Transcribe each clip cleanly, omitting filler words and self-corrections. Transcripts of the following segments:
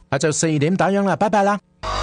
下晝4點打烊啦，拜拜啦。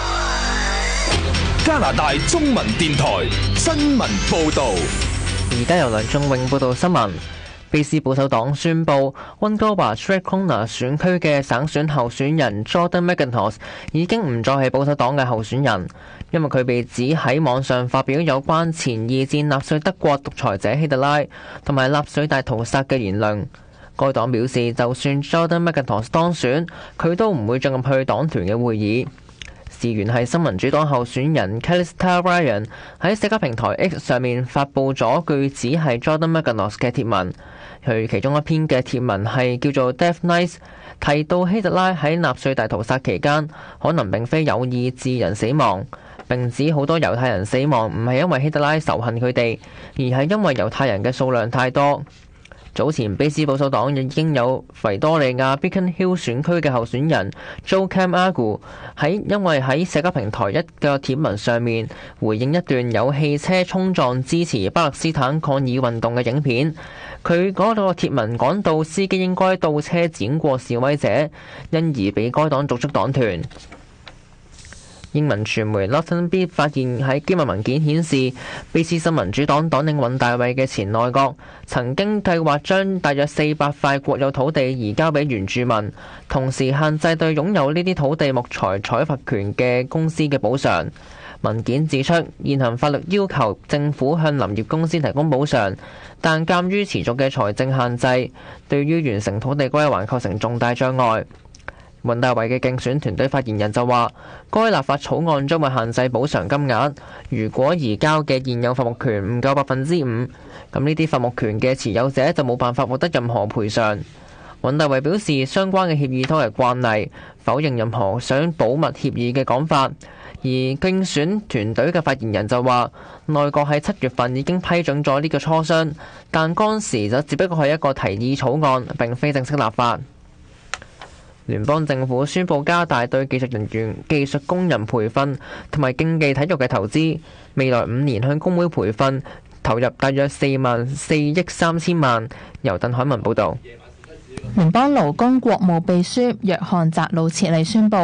加拿大中文電台新聞報導。 而家由梁仲永報道新聞。卑斯保守黨宣布，溫哥華 Strathcona 選區嘅省選候選人 Jordan McIntosh 已經唔再係保守黨嘅候選人，因為佢被指喺網上發表有關前二戰納粹德國獨裁者希特拉同埋納粹大屠殺嘅言論。該黨表示，就算 Jordan McIntosh 當選，佢都唔會進入去黨團嘅會議。事源係新民主黨候選人 Calista Ryan 喺社交平台 X 上面發布咗據指係 Jordan McIntosh 嘅貼文，佢其中一篇嘅貼文係叫做 Death Knights， 提到希特拉喺納粹大屠殺期間可能並非有意致人死亡，並指好多猶太人死亡唔係因為希特拉仇恨佢哋，而係因為猶太人嘅數量太多。早前卑斯保守黨已經有維多利亞 Beacon Hill 選區嘅候選人 Joe Camargo 因為喺社交平台一個貼文上面回應一段有汽車衝撞支持巴勒斯坦抗議運動嘅影片，佢嗰個貼文講到司機應該倒車剪過示威者，因而被該黨逐出黨團。英文傳媒 Lawton B 發現喺機密文件顯示，卑斯新民主黨黨領尹大衛嘅前內閣曾經計劃將大約400塊國有土地移交俾原住民，同時限制對擁有呢啲土地木材採伐權嘅公司嘅補償。文件指出，現行法律要求政府向林業公司提供補償，但鑑於持續嘅財政限制，對於完成土地歸還構成重大障礙。尹大維嘅競選團隊發言人就話，該立法草案將會限制補償金額，如果移交嘅現有伐木權唔夠5%，咁呢啲伐木權嘅持有者就冇辦法獲得任何賠償。尹大維表示，相關嘅協議都係慣例，否認任何想保密協議嘅講法。而競選團隊嘅發言人就話，內閣喺7月份已經批准咗呢個磋商，但當時就只不過係一個提議草案，並非正式立法。聯邦政府宣布加大對技術人員、技術工人培訓同埋競技體育嘅投資，未來5年向工會培訓投入大約4億3千萬。由鄧海文報導。 聯邦勞工國務秘書約翰澤魯切利宣布，